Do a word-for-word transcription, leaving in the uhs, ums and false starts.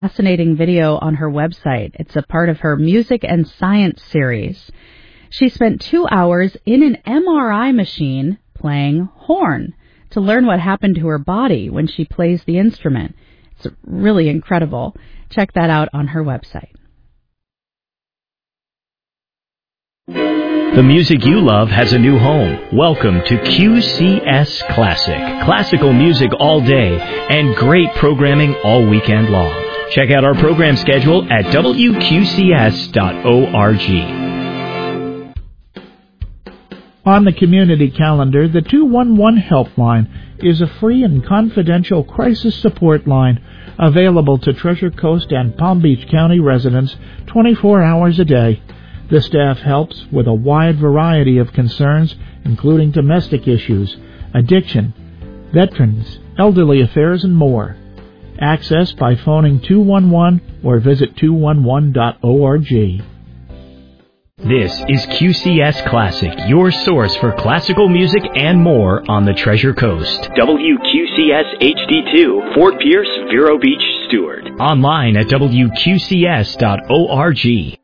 fascinating video on her website. It's a part of her Music and Science series. She spent two hours in an M R I machine playing horn to learn what happened to her body when she plays the instrument. It's really incredible. Check that out on her website. The music you love has a new home. Welcome to Q C S Classic. Classical music all day and great programming all weekend long. Check out our program schedule at W Q C S dot org. On the community calendar, the two one one Helpline is a free and confidential crisis support line available to Treasure Coast and Palm Beach County residents twenty-four hours a day. The staff helps with a wide variety of concerns, including domestic issues, addiction, veterans, elderly affairs, and more. Access by phoning two one one or visit two one one dot org. This is Q C S Classic, your source for classical music and more on the Treasure Coast. W Q C S H D two, Fort Pierce, Vero Beach, Stewart. Online at W Q C S dot org.